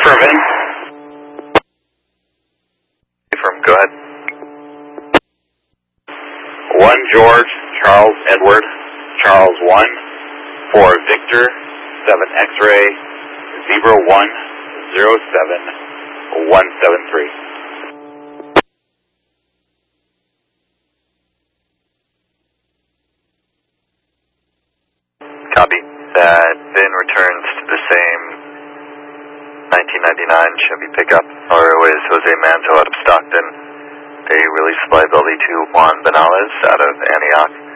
Affirmative. Affirm, go ahead. 1 George, Charles Edward, Charles 1, 4 Victor, 7 X-ray, 0107173. Copy. That VIN returns to the same 1999 Chevy pickup. ROA is Jose Manzo out of Stockton. They release liability to Juan Benales out of Antioch.